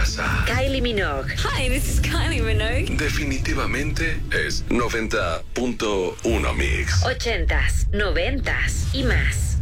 casa. Kylie Minogue. Hi, this is Kylie Minogue. Definitivamente es 90.1 Mix. 80s, 90s y más.